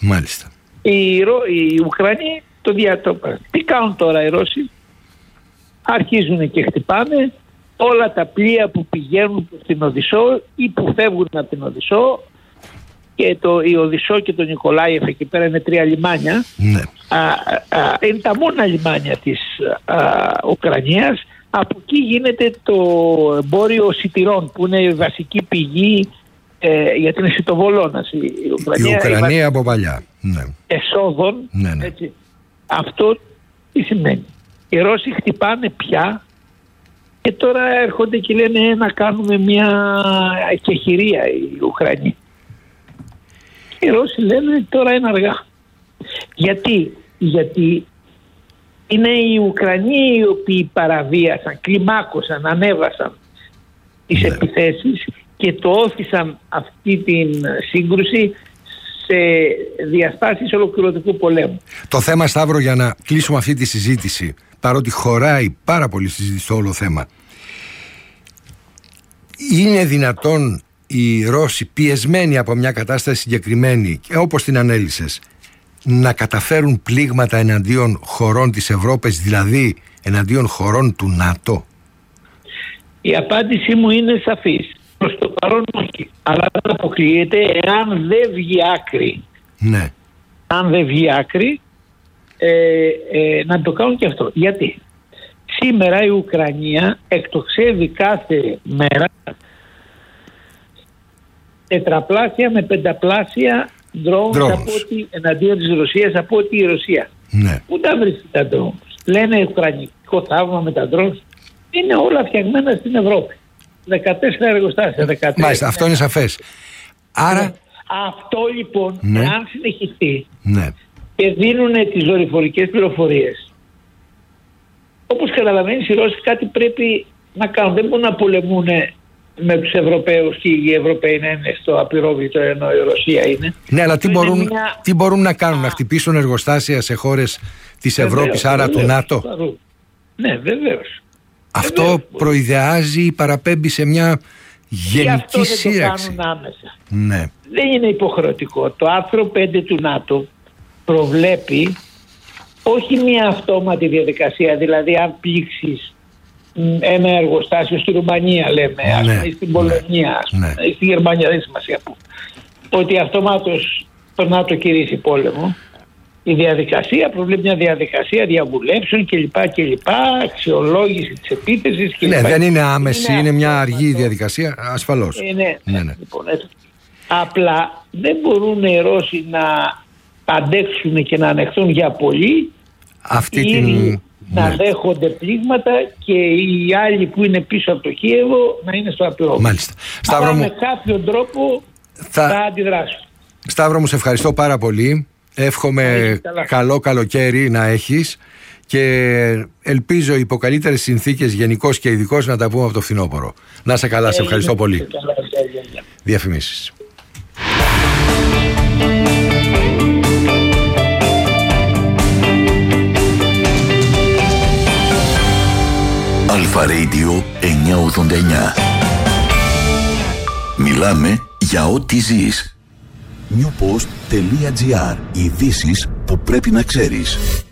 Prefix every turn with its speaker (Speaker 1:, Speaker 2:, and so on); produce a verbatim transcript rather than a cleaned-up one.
Speaker 1: Μάλιστα.
Speaker 2: Οι, οι Ουκρανοί το διατόπαν. Τι κάνουν τώρα οι Ρώσοι? Αρχίζουν και χτυπάνε όλα τα πλοία που πηγαίνουν προς την Οδυσσό ή που φεύγουν από την Οδυσσό, και το, η Οδυσσό και το Νικολάιεφ, εκεί πέρα είναι τρία λιμάνια.
Speaker 1: Ναι.
Speaker 2: Α, α, είναι τα μόνα λιμάνια της α, Ουκρανίας. Από εκεί γίνεται το εμπόριο σιτηρών, που είναι η βασική πηγή ε, για την σιτοβολώνας. Η, η Ουκρανία,
Speaker 1: η Ουκρανία
Speaker 2: η,
Speaker 1: από παλιά. Ναι.
Speaker 2: Εσόδων.
Speaker 1: Ναι, ναι.
Speaker 2: Έτσι. Αυτό τι σημαίνει? Οι Ρώσοι χτυπάνε πια και τώρα έρχονται και λένε να κάνουμε μια εκεχηρία οι Ουκρανοί. Οι Ρώσοι λένε τώρα είναι αργά. Γιατί? Γιατί είναι οι Ουκρανοί οι οποίοι παραβίασαν, κλιμάκωσαν, ανέβασαν τις ναι. επιθέσεις και το όθησαν αυτή την σύγκρουση σε διαστάσεις ολοκληρωτικού πολέμου.
Speaker 1: Το θέμα, Σταύρο, για να κλείσουμε αυτή τη συζήτηση, παρότι χωράει πάρα πολύ συζήτηση στο όλο θέμα, είναι δυνατόν οι Ρώσοι, πιεσμένοι από μια κατάσταση συγκεκριμένη, και όπως την ανέλυσες, να καταφέρουν πλήγματα εναντίον χωρών της Ευρώπης, δηλαδή εναντίον χωρών του ΝΑΤΟ?
Speaker 2: Η απάντησή μου είναι σαφής. Προς το παρόν όχι. Αλλά δεν αποκλείεται, εάν δεν βγει άκρη.
Speaker 1: Ναι.
Speaker 2: Αν δεν βγει άκρη, ε, ε, να το κάνουν και αυτό. Γιατί σήμερα η Ουκρανία εκτοξεύει κάθε μέρα τετραπλάσια με πενταπλάσια drones από ό,τι, εναντίον της Ρωσίας, από ό,τι η Ρωσία.
Speaker 1: Ναι.
Speaker 2: Πού τα βρίσκει τα drones? Λένε ουκρανικό θαύμα με τα drones. Είναι όλα φτιαγμένα στην Ευρώπη. δεκατέσσερα εργοστάσια. δεκατέσσερα.
Speaker 1: Μάλιστα, αυτό είναι σαφές. Άρα...
Speaker 2: Ναι. Αυτό λοιπόν,
Speaker 1: ναι.
Speaker 2: αν συνεχιστεί
Speaker 1: ναι.
Speaker 2: και δίνουν τις δορυφορικές πληροφορίες, όπως καταλαβαίνεις οι Ρώσοι κάτι πρέπει να κάνουν. Δεν μπορούν να πολεμούν με τους Ευρωπαίους και οι Ευρωπαίοι να είναι στο απειρόβλητο ενώ η Ρωσία είναι.
Speaker 1: Ναι, αλλά τι μπορούν,
Speaker 2: μια...
Speaker 1: τι μπορούν να κάνουν? Α. Να χτυπήσουν εργοστάσια σε χώρες της βεβαίως, Ευρώπης, άρα βεβαίως, του ΝΑΤΟ?
Speaker 2: Ναι, βεβαίως.
Speaker 1: Αυτό
Speaker 2: βεβαίως.
Speaker 1: προειδεάζει ή παραπέμπει σε μια γενική σύραξη.
Speaker 2: Δεν το κάνουν άμεσα.
Speaker 1: Ναι.
Speaker 2: Δεν είναι υποχρεωτικό. Το άρθρο πέντε του ΝΑΤΟ προβλέπει όχι μια αυτόματη διαδικασία, δηλαδή αν πλήξεις ένα εργοστάσιο στη Ρουμανία, λέμε, ναι, ας πούμε, στην Πολωνία, ας πούμε, ναι. στη Γερμανία, δεν έχει σημασία που, ότι αυτομάτως το ΝΑΤΟ κηρύσσει πόλεμο. Η διαδικασία προβλέπει μια διαδικασία διαβουλεύσεων κλπ. κλπ, αξιολόγηση της επίθεσης κλπ.
Speaker 1: Ναι, δεν είναι άμεση, είναι, είναι μια αργή διαδικασία, ασφαλώς.
Speaker 2: Ε, ναι,
Speaker 1: ναι, ναι.
Speaker 2: Λοιπόν, έτσι. Απλά δεν μπορούν οι Ρώσοι να αντέξουν και να ανεχθούν για πολύ
Speaker 1: αυτή την...
Speaker 2: να
Speaker 1: ναι.
Speaker 2: δέχονται πλήγματα και οι άλλοι που είναι πίσω από το Κίεβο να είναι στο απειρόβλητο.
Speaker 1: Μάλιστα. Σταύρο μου...
Speaker 2: με κάποιον τρόπο θα, θα αντιδράσουν.
Speaker 1: Σταύρο μου, σε ευχαριστώ πάρα πολύ. Εύχομαι καλό καλοκαίρι να έχεις και ελπίζω υπό καλύτερες συνθήκες γενικώς και ειδικώς να τα πούμε από το φθινόπωρο. Να είσαι καλά, σε ευχαριστώ πολύ. Διαφημίσεις.
Speaker 3: Αλφα Radio εννιακόσια ογδόντα εννιά. Μιλάμε για ό,τι ζεις. newpost.gr. Ειδήσεις που πρέπει να ξέρεις.